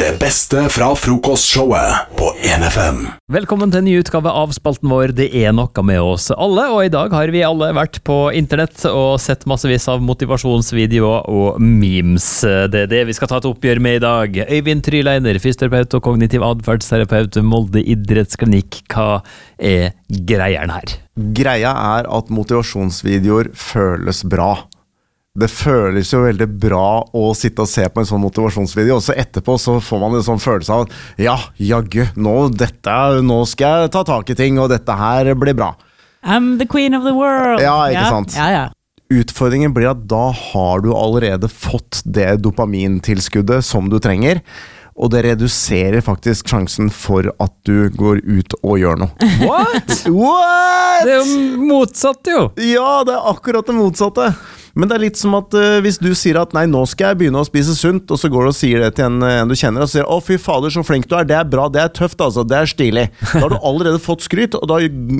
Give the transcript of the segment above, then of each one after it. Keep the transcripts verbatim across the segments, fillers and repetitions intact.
Det beste fra frokostshowet på en F M. Velkommen til en ny utgave av spalten vår Det er noe med oss alle, og i dag har vi alle vært på internett og sett massevis av motivasjonsvideoer og memes. Det er det vi skal ta et oppgjør med i dag. Øyvind Tryleiner, fysioterapeut og kognitiv adferdsterapeut ved Molde idrettsklinikk. Hva er greieren her? Greia er at motivasjonsvideoer føles bra. Det føles jo veldig bra å sitte og se på en sånn motivasjonsvideo, og så etterpå så får man en sånn følelse av ja, jaggu, nå, dette, nå skal jeg ta tak i ting, og dette her blir bra. I'm the queen of the world. Ja, ikke ja, sant? Ja, ja. Utfordringen blir at da har du allerede fått det dopamintilskuddet som du trenger, og det reduserer faktisk sjansen for at du går ut og gjør noe. What? What? Det er jo motsatt jo! Ja, det er akkurat det motsatte. Men det er litt som at uh, hvis du sier at nei, nå skal jeg begynne å spise sunt, og så går du og sier det til en, en du kjenner, og sier, å fy fader, så flink du er, det er bra, det er tøft altså, det er stilig. Da har du allerede fått skryt, og da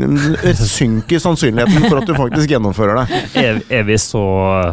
synker sannsynligheten for at du faktisk gjennomfører det. Er, er vi så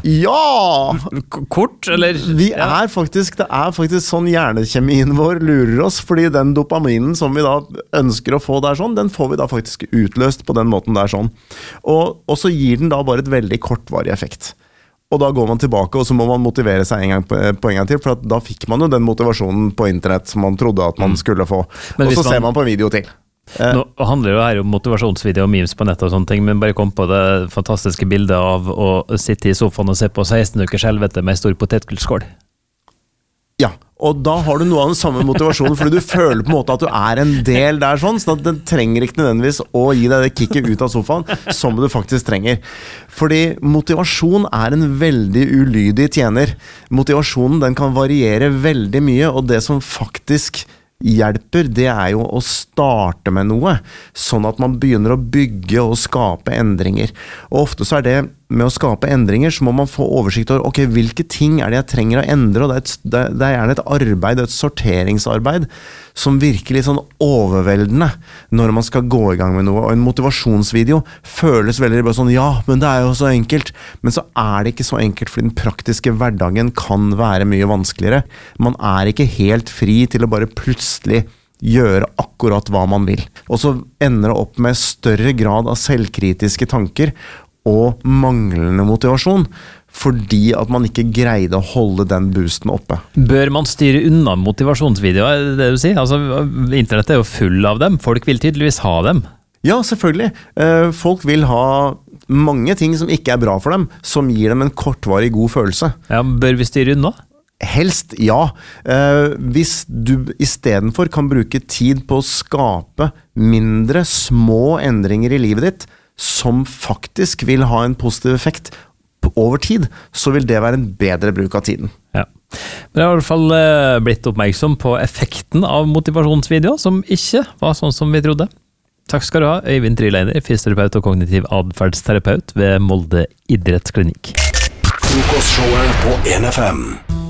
Ja! k- kort, eller? Vi er faktisk, det er faktisk sånn hjernekjemien vår lurer oss, fordi den dopaminen som vi da ønsker å få der sånn, den får vi da faktisk utløst på den måten der sånn. Og, og så gir den da bare et veldig kortvarig effekt. Og da går man tilbake, og så må man motivere seg en gang på, på en gang til, for at da fikk man jo den motivasjonen på internett som man trodde at man skulle få. Men og så hvis man- ser man på en video til. Eh, Nå handler det jo her om motivasjonsvideo og memes på nettet og sånne ting, men bare kom på det fantastiske bildet av å sitte i sofaen og se på seksten ukers helvete med en stor potetgullskål. ja, og da har du noe av den samme motivasjonen, fordi du føler på en måte at du er en del der sånn, så at den trenger ikke nødvendigvis å gi deg det kicket ut av sofaen, som du faktisk trenger. Fordi motivasjon er en veldig ulydig tjener. Motivasjonen den kan variere veldig mye, og det som faktisk hjelper, det er jo å starte med noe, sånn at man begynner å bygge og skape endringer. Og ofte så er det med å skape endringer, så må man få oversikt over, ok, hvilke ting er det jeg trenger å endre, og det er, et, det det er gjerne et arbeid, et sorteringsarbeid, som virker litt sånn overveldende når man skal gå i gang med noe. Og en motivasjonsvideo føles veldig bare sånn, ja, men det er jo så enkelt. Men så er det ikke så enkelt, fordi den praktiske hverdagen kan være mye vanskeligere. Man er ikke helt fri til å bare plutselig gjøre akkurat hva man vil. Og så ender det opp med større grad av selvkritiske tanker og manglende motivasjon, fordi at man ikke greide å holde den boosten oppe. Bør man styre unna motivasjonsvideoer, er det det du sier? Altså, internett er jo full av dem. Folk vil tydeligvis ha dem. Ja, selvfølgelig. Eh, Folk vil ha mange ting som ikke er bra for dem, som gir dem en kortvarig god følelse. Ja, bør vi styre unna? Helst, ja. Eh, hvis du i stedet for kan bruke tid på å skape mindre små endringer i livet ditt, som faktisk vil ha en positiv effekt over tid, så vil det være en bedre bruk av tiden. Ja. Men jeg har i hvert fall eh, blitt oppmerksom på effekten av motivasjonsvideoer, som ikke var sånn som vi trodde. Takk skal du ha, Øyvind Tryleiner, fysioterapeut og kognitiv adferdsterapeut ved Molde idrettsklinikk. Frokostshowet på en F M.